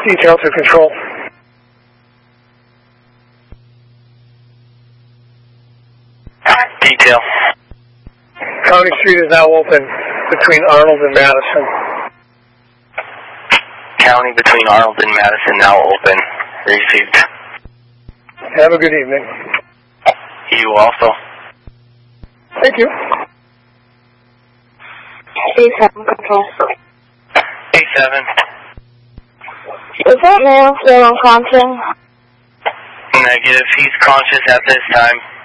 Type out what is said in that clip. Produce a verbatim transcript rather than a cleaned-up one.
Detail to control. Detail. County Street is now open between Arnold and Madison. County between Arnold and Madison now open. Received. Have a good evening. You also. Thank you. A seven control. A seven. Is that male still unconscious? Negative. He's conscious at this time.